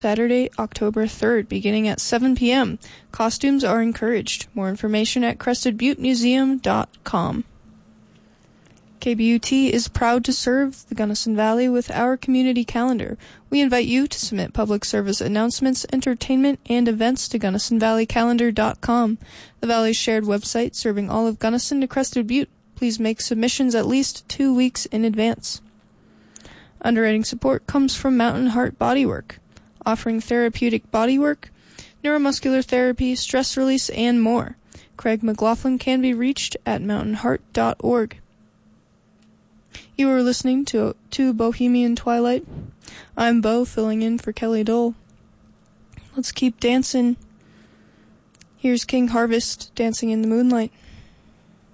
Saturday, October 3rd, beginning at 7 p.m. Costumes are encouraged. More information at CrestedButteMuseum.com. KBUT is proud to serve the Gunnison Valley with our community calendar. We invite you to submit public service announcements, entertainment, and events to GunnisonValleyCalendar.com, the Valley's shared website serving all of Gunnison to Crested Butte. Please make submissions at least 2 weeks in advance. Underwriting support comes from Mountain Heart Bodywork, offering therapeutic bodywork, neuromuscular therapy, stress release, and more. Craig McLaughlin can be reached at mountainheart.org. You are listening to Bohemian Twilight. I'm Bo, filling in for Kelly Dole. Let's keep dancing. Here's King Harvest, Dancing in the Moonlight.